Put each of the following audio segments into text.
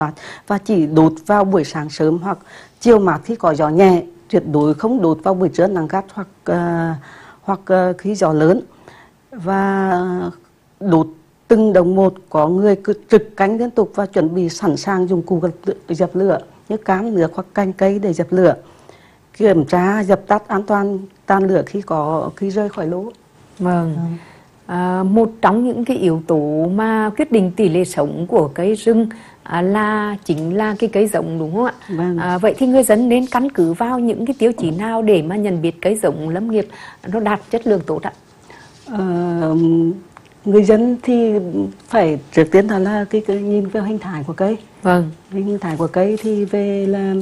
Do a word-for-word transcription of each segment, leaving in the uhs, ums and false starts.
và chỉ đốt vào buổi sáng sớm hoặc chiều mát khi có gió nhẹ, tuyệt đối không đốt vào buổi trưa nắng gắt hoặc uh, hoặc uh, khi gió lớn. Và đốt từng đồng một, có người cứ trực canh liên tục và chuẩn bị sẵn sàng dụng cụ dập lửa như cán nước hoặc cành cây để dập lửa, kiểm tra dập tắt an toàn tan lửa khi có khi rơi khỏi lỗ. Vâng. Ừ. À, một trong những cái yếu tố mà quyết định tỷ lệ sống của cây rừng à, là chính là cái cây giống, đúng không ạ? Vâng. À, vậy thì người dân nên căn cứ vào những cái tiêu chí nào để mà nhận biết cây giống lâm nghiệp nó đạt chất lượng tốt ạ? À, người dân thì phải trước tiên là, là cái, cái nhìn vào hình thái của cây. Vâng. Hình thái của cây thì về là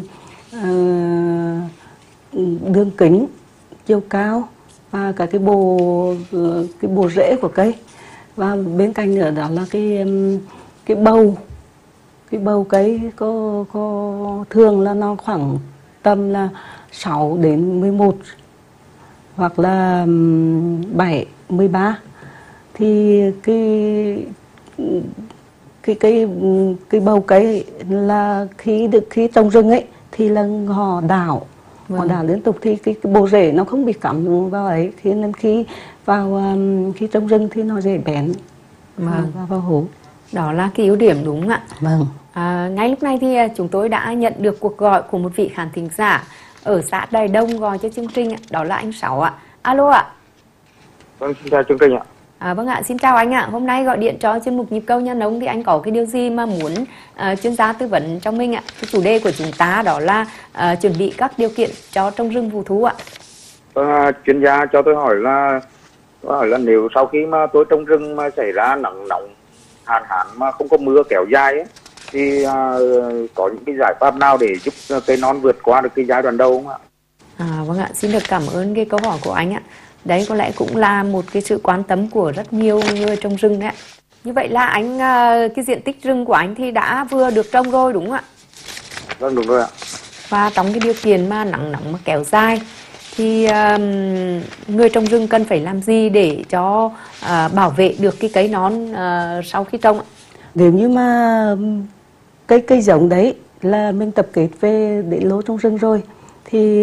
uh, đường kính, chiều cao và cả cái bộ cái bộ rễ của cây, và bên cạnh nữa đó là cái cái bầu cái bầu cây có có thường là nó khoảng tầm là sáu đến mười một hoặc là bảy mười ba, thì cái cái cái cái bầu cây là khi được khi trồng rừng ấy thì là họ đào. Vâng. Họ đào liên tục thì cái, cái bộ rễ nó không bị cắm vào ấy, khi nên khi vào um, khi trồng rừng thì nó dễ bén. Vâng. vào, vào hố. Đó là cái ưu điểm, đúng không ạ? Vâng. À, ngay lúc này thì chúng tôi đã nhận được cuộc gọi của một vị khán thính giả ở xã Đài Đông gọi cho chương trình, đó là anh Sáu ạ. Alo ạ. Vâng, xin chào chương trình ạ. À, vâng ạ, xin chào anh ạ. Hôm nay gọi điện cho chuyên mục Nhịp Cầu Nhà Nông thì anh có cái điều gì mà muốn uh, chuyên gia tư vấn cho mình ạ? Cái chủ đề của chúng ta đó là uh, chuẩn bị các điều kiện cho trồng rừng vụ thu ạ. Vâng, chuyên gia cho tôi hỏi là tôi hỏi là nếu sau khi mà tôi trồng rừng mà xảy ra nắng nóng, hạn hán mà không có mưa kéo dài ấy, thì uh, có những cái giải pháp nào để giúp cây non vượt qua được cái giai đoạn đầu không ạ? À, vâng ạ, xin được cảm ơn cái câu hỏi của anh ạ. Đấy có lẽ cũng là một cái sự quan tâm của rất nhiều người trồng rừng đấy ạ. Như vậy là anh cái diện tích rừng của anh thì đã vừa được trồng rồi, đúng không ạ? Vâng, đúng rồi ạ. Và trong cái điều kiện mà nắng nóng mà kéo dài thì uh, người trồng rừng cần phải làm gì để cho uh, bảo vệ được cái cây nón uh, sau khi trồng ạ? Nếu như mà cây cây giống đấy là mình tập kết về để lô trong rừng rồi thì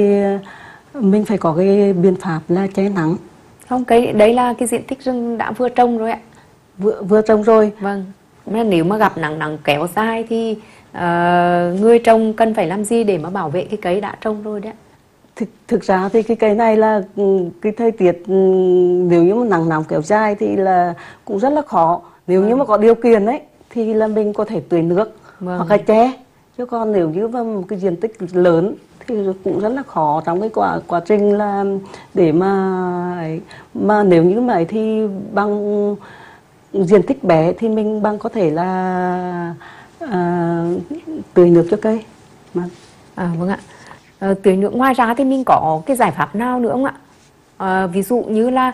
mình phải có cái biện pháp là che nắng. Không, cái đấy là cái diện tích rừng đã vừa trồng rồi ạ. Vừa vừa trồng rồi. Vâng. Nếu mà gặp nắng nắng kéo dài thì uh, người trồng cần phải làm gì để mà bảo vệ cái cây đã trồng rồi đấy ạ? Thực, thực ra thì cái cây này là cái thời tiết nếu như mà nắng nóng kéo dài thì là cũng rất là khó. Nếu vâng. như mà có điều kiện ấy thì là mình có thể tưới nước vâng. hoặc là che. Chứ còn nếu như mà một cái diện tích lớn thì cũng rất là khó trong cái quá quá trình là để mà mà nếu như vậy thì bằng diện tích bé thì mình bằng có thể là à, tưới nước cho cây. Vâng. À, vâng ạ. À, tưới nước ngoài ra thì mình có cái giải pháp nào nữa không ạ? À, ví dụ như là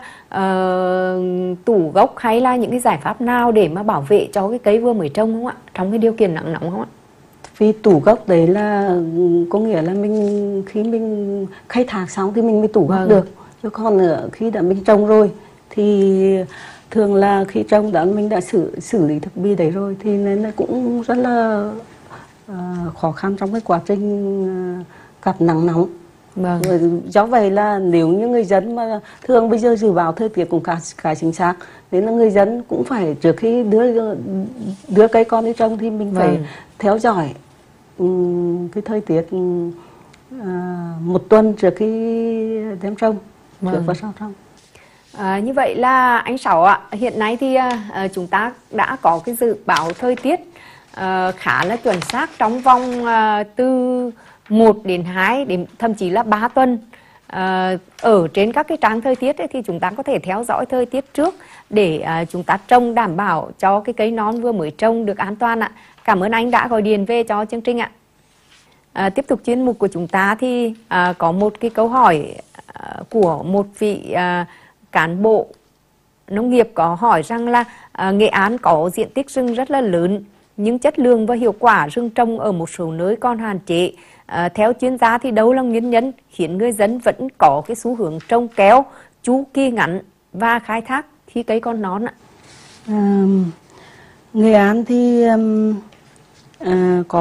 uh, tủ gốc hay là những cái giải pháp nào để mà bảo vệ cho cái cây vừa mới trồng không ạ? Trong cái điều kiện nắng nóng không ạ? Vì tủ gốc đấy là có nghĩa là mình khi mình khai thác xong thì mình mới tủ gốc vâng. được. Chứ còn nữa khi đã mình trồng rồi thì thường là khi trồng đã mình đã xử xử lý thực bì đấy rồi thì nên là cũng rất là uh, khó khăn trong cái quá trình uh, gặp nắng nóng. Vâng. Rồi, do vậy là nếu như người dân mà thường bây giờ dự báo thời tiết cũng cả cả chính xác, nên là người dân cũng phải trước khi đưa đưa cây con đi trồng thì mình vâng. phải theo dõi um, cái thời tiết uh, một tuần trước khi đem trồng, vâng. trước và sau trồng. À, như vậy là anh Sáu ạ, hiện nay thì uh, chúng ta đã có cái dự báo thời tiết uh, khá là chuẩn xác trong vòng uh, từ một đến hai đến thậm chí là ba tuần. À, ở trên các cái trang thời tiết ấy, thì chúng ta có thể theo dõi thời tiết trước để à, chúng ta trồng đảm bảo cho cái cây non vừa mới trồng được an toàn ạ. Cảm ơn anh đã gọi điện về cho chương trình ạ. À, tiếp tục chuyên mục của chúng ta thì à, có một cái câu hỏi à, của một vị à, cán bộ nông nghiệp có hỏi rằng là à, Nghệ An có diện tích rừng rất là lớn nhưng chất lượng và hiệu quả rừng trồng ở một số nơi còn hạn chế. À, theo chuyên gia thì đâu là nguyên nhân khiến người dân vẫn có cái xu hướng trồng kéo, chu kỳ ngắn và khai thác khi cây còn non ạ? À, Nghệ An thì um, uh, có